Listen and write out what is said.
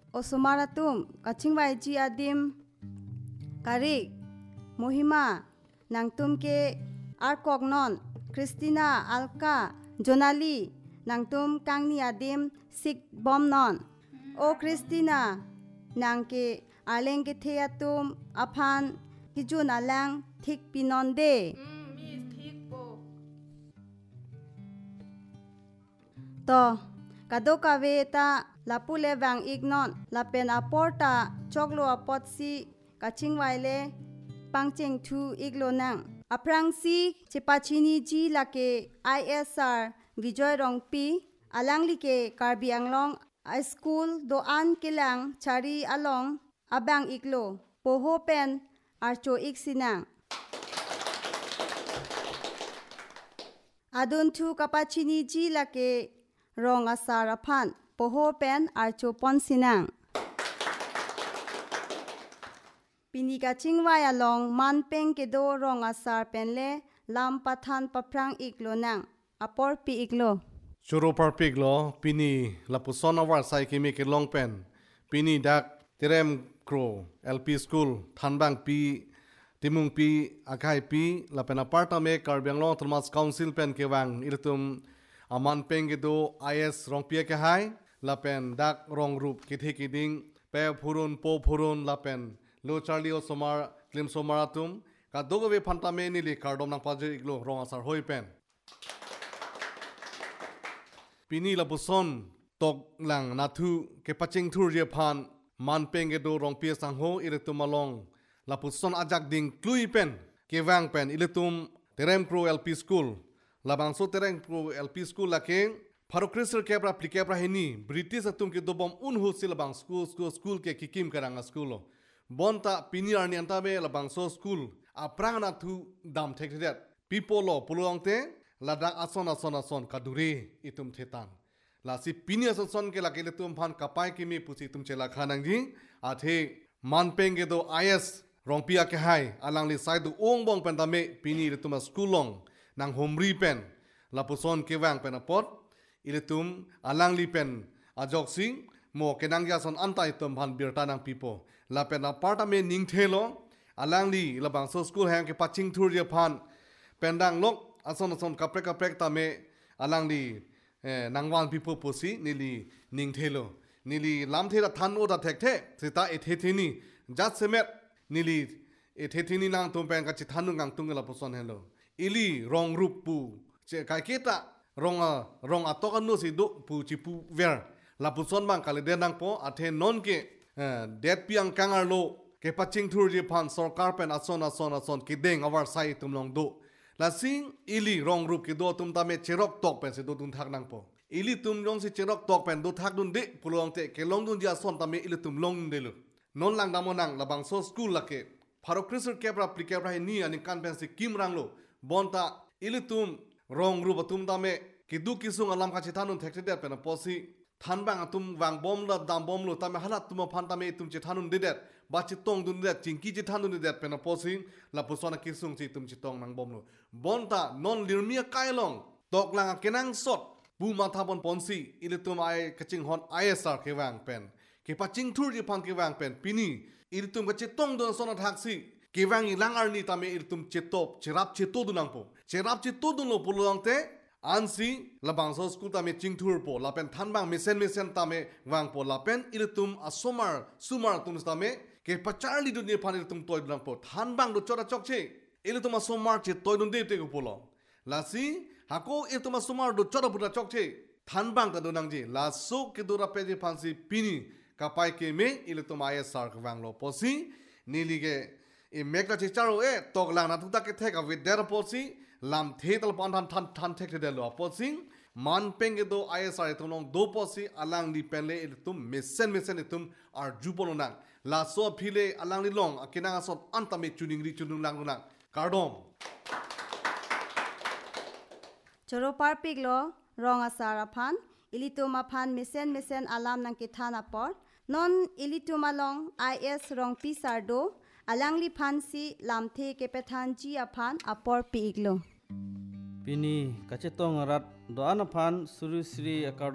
osumaratum kachingwai ji adim karik mohima nangtum ke arkognon Christina Alka Jonali nangtum kangni adim sik bomnon o Christina nangke alengke theatum aphan kijun alang thik pinonde Miss thik po. to kadoka veta lapule bang ignon lapen aporta choklo apotsi kachingwaile pangcheng thu iglo nang aprangsi chepachini ji lake ISR Vijoy Rongpi alanglike Karbi Anglong high school do an kilang chari along abang iglo poho pen archo iksinang adun thu kapachini ji lake rong asar aphan poho pen archo ponsinang pinika chingwai along manpeng kedo rong asar penle lam pathan paprang iglo nang apor pi iglo Churo parpik lo pini lapuson awar sai kimi ke long pen pini dak terem kro LP school thanbang pi timung pi akai pi lapen apartame karbiang long thomas council pen ke wang irtum aman pengedo IS rong pia ke hai lapen dak rong rup kithe kiding pe phurun po phurun lapen lo charlie o somar klim somaratum ka dogowe phantame ni li kardom nang paje iglo rong asar hoi pen Pini lapuson tok lang nathu ke paching thur je phan man pengedo rong pia sang ho iretum along lapuson ajak ding klui pen ke wang pen iletum terem pro LP school labang so terem pro LP school lake pharo kristal kebra plikebra hini british atum ke dobom unhu silabang school ke kikim karanga school bonta pini arni antabe labang so school aprang nathu dam thekret people pulongte ladak ason kadure itum thetan lasi pini ason ke lake letum phan kapai kimi pusi tum chela khanang ji athe manpeng ge do IS rongpia ke hai alang li sai du ong bong pendame pini letum school long nang homri pen lapuson ke wang pen apot iletum alang li pen ajok sing mo kenang ya son antai tum phan birta nang pipo la pen apartment ning thelo alang li labang so school hang ke paching thur je phan pendang lok ason kaprek tame alang li nangwan pipo posi nili ning thelo nili lam thela than o da thek the sita ethethini jat semet nili ethethini nang tum pen ka chi thanu ngang tungela poson hello ili rong rup pu che kai keta rong atokan no si do pu chi pu ver la puson bang kale de nang po athe non ke det piang kangar lo ke paching thur je phan sarkar pen ason ke deng awar sai tum long do la sing ili rong rup ke do tum ta me cherok tok pen se do tum thak nang po ili tum jong si cherok tok pen do thak dun de pulong te ke long dun ja son ta me ili tum long de lo non lang damonang labang so school la ke pharo krisur kebra plikebra ni ani kan pen se kim rang lo bonta ili tum rong rup tum ta me ki du kisung alam ka chithanun thekte de pen posi thanbang atum wang bom la dam bom lo ta me halat tum phan ta me tum chithanun de det ba chitong dun de chingki chithanun de det pen posi la pusona kisung chi tum chitong nang bom lo bonta non lirmia kailong tok lang kenang sot bu ma thabon ponsi ili tum ai kaching hon ISR ke wang pen ke paching thur ji phan ke wang pen pini ili tum ka chitong don sona thaksi ke wang ilang arni ta me ili tum chitop chirap chito dunang po cherap chito dun lo pulong te ansi labang so school ta me chingthur po lapen thanbang mesen ta me wang po lapen ilitum asomar sumar tum sta me ke pacharli du ni phan ilitum toy blang po thanbang do chora chokche ilitum asomar che toy dun de te ko polo lasi hako ilitum asomar do chora buta chokche thanbang ta do nang ji la so ke do ra pe je phansi pini kapai ke me ilitum ISR ka wang lo posi nili ke e mekla che charo e tok lang na tu ta ke theka with der posi lam thetal pan than thek de lo posing man penge do ISR tonong do posi alang li penle tum mesen tum ar jubolona la so phile alang li long akina sot antame chuning lang na kardom choro parpik lo rong asar aphan ilitum aphan mesen alam nang ke thana por non ilitum along IS rong pi sardo alangli phansi lamthe ke pethan ji aphan apor pi iglo Pini kachetong rat doan aphan suri sri akar